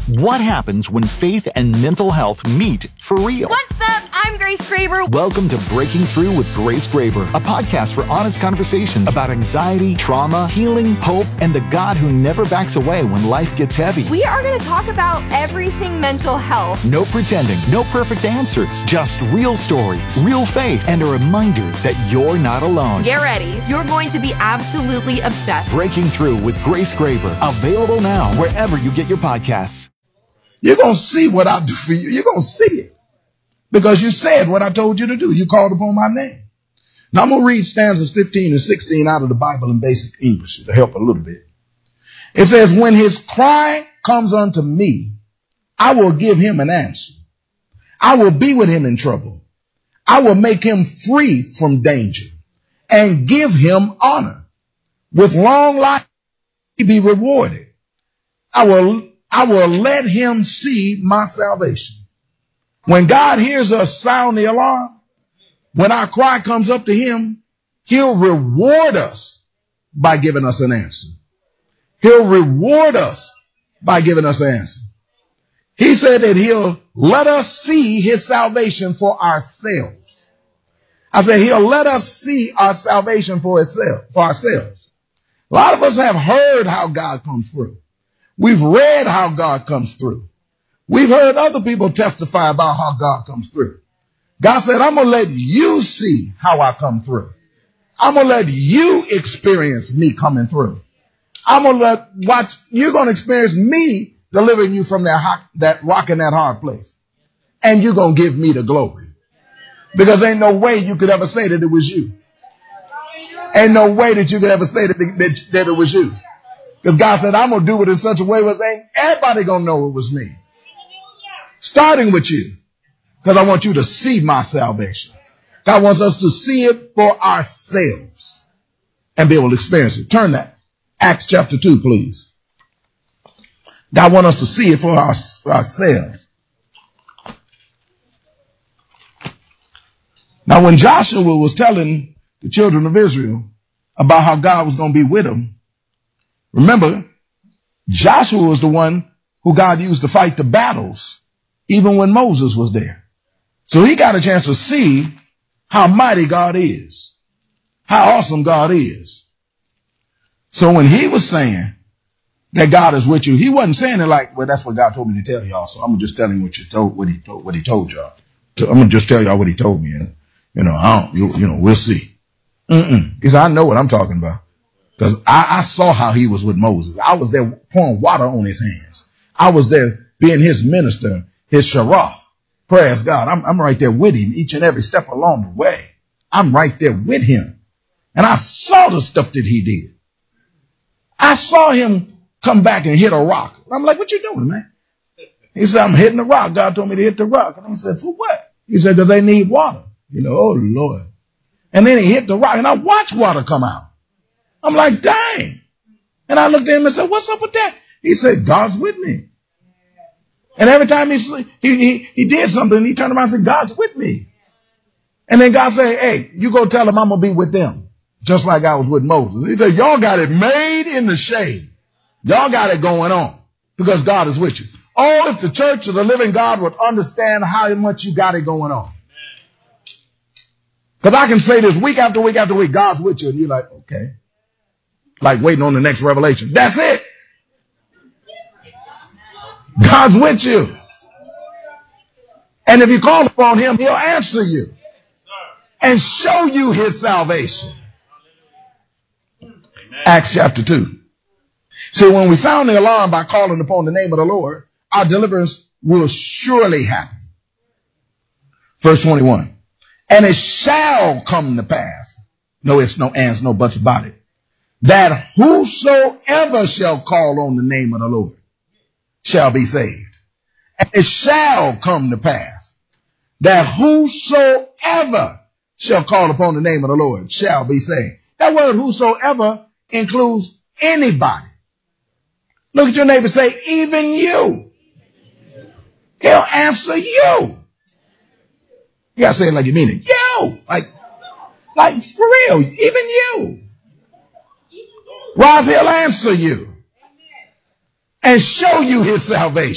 What happens when faith and mental health meet for real? What's up? I'm Grace Graber. Welcome to Breaking Through with Grace Graber, a podcast for honest conversations about anxiety, trauma, healing, hope, and the God who never backs away when life gets heavy. We are going to talk about everything mental health. No pretending, no perfect answers, just real stories, real faith, and a reminder that you're not alone. Get ready. You're going to be absolutely obsessed. Breaking Through with Grace Graber, available now wherever you get your podcasts. You're going to see what I do for you. You're going to see it because you said what I told you to do. You called upon my name. Now I'm going to read stanzas 15 and 16 out of the Bible in basic English to help a little bit. It says, when his cry comes unto me, I will give him an answer. I will be with him in trouble. I will make him free from danger and give him honor. With long life he be rewarded. I will let him see my salvation. When God hears us sound the alarm, when our cry comes up to him, he'll reward us by giving us an answer. He'll reward us by giving us an answer. He said that he'll let us see his salvation for ourselves. I said he'll let us see our salvation for ourselves. A lot of us have heard how God comes through. We've read how God comes through. We've heard other people testify about how God comes through. God said, I'm going to let you see how I come through. I'm going to let you experience me coming through. You're going to experience me delivering you from that rock and that hard place. And you're going to give me the glory. Because ain't no way you could ever say that it was you. Ain't no way that you could ever say that it was you. Because God said, I'm going to do it in such a way where ain't everybody going to know it was me. Starting with you. Because I want you to see my salvation. God wants us to see it for ourselves and be able to experience it. Turn that. Acts chapter 2, please. God wants us to see it for ourselves. Now, when Joshua was telling the children of Israel about how God was going to be with them, remember, Joshua was the one who God used to fight the battles, even when Moses was there. So he got a chance to see how mighty God is, how awesome God is. So when he was saying that God is with you, he wasn't saying it like, well, that's what God told me to tell y'all. So I'm going to just tell him what he told y'all. I'm going to just tell y'all what he told me. And, we'll see. Because I know what I'm talking about. Because I saw how he was with Moses. I was there pouring water on his hands. I was there being his minister, his sharath. Praise God. I'm right there with him each and every step along the way. I'm right there with him. And I saw the stuff that he did. I saw him come back and hit a rock. I'm like, what you doing, man? He said, I'm hitting the rock. God told me to hit the rock. And I said, for what? He said, because they need water. Oh, Lord. And then he hit the rock and I watched water come out. I'm like, dang. And I looked at him and said, what's up with that? He said, God's with me. And every time he did something, he turned around and said, God's with me. And then God said, hey, you go tell him I'm going to be with them. Just like I was with Moses. He said, y'all got it made in the shade. Y'all got it going on because God is with you. Oh, if the church of the living God would understand how much you got it going on. Because I can say this week after week after week, God's with you. And you're like, okay. Like waiting on the next revelation. That's it. God's with you. And if you call upon him, he'll answer you and show you his salvation. Acts chapter 2. See, when we sound the alarm by calling upon the name of the Lord, our deliverance will surely happen. Verse 21. And it shall come to pass. No ifs, no ands, no buts about it. That whosoever shall call on the name of the Lord shall be saved. And it shall come to pass that whosoever shall call upon the name of the Lord shall be saved. That word whosoever includes anybody. Look at your neighbor, say, even you. He'll answer you. You gotta say it like you mean it. You! Like for real, even you. Rise, he'll answer you and show you his salvation.